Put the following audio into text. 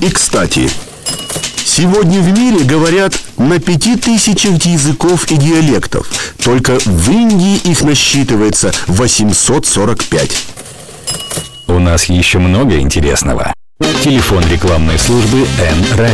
И, кстати, сегодня в мире говорят на 5000 языков и диалектов. Только в Индии их насчитывается 845. У нас еще много интересного. Телефон рекламной службы Н-Радио.